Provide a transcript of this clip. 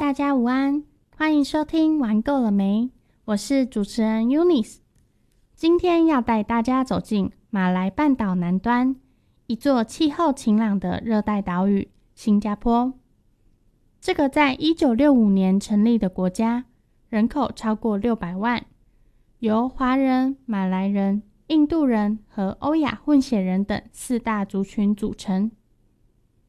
大家午安，欢迎收听玩够了没？我是主持人 Eunice。今天要带大家走进马来半岛南端，一座气候晴朗的热带岛屿——新加坡。这个在1965年成立的国家，人口超过600万，由华人、马来人、印度人和欧亚混血人等4大族群组成。